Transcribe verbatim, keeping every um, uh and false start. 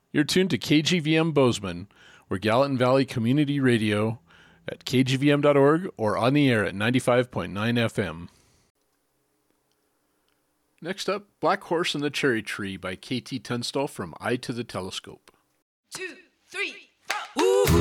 You're tuned to K G V M Bozeman, or Gallatin Valley Community Radio at k g v m dot org or on the air at ninety-five point nine F M. Next up, Black Horse and the Cherry Tree by K T Tunstall from Eye to the Telescope. Two, three.